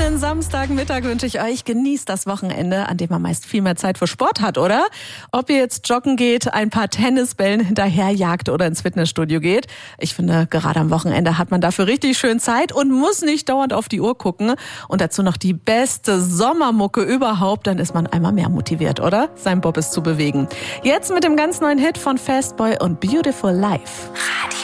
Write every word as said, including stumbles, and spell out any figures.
Schönen Samstagmittag wünsche ich euch. Genießt das Wochenende, an dem man meist viel mehr Zeit für Sport hat, oder? Ob ihr jetzt joggen geht, ein paar Tennisbällen hinterherjagt oder ins Fitnessstudio geht. Ich finde, gerade am Wochenende hat man dafür richtig schön Zeit und muss nicht dauernd auf die Uhr gucken. Und dazu noch die beste Sommermucke überhaupt. Dann ist man einmal mehr motiviert, oder? Sein Bobbes zu bewegen. Jetzt mit dem ganz neuen Hit von Fastboy und Beautiful Life. Radio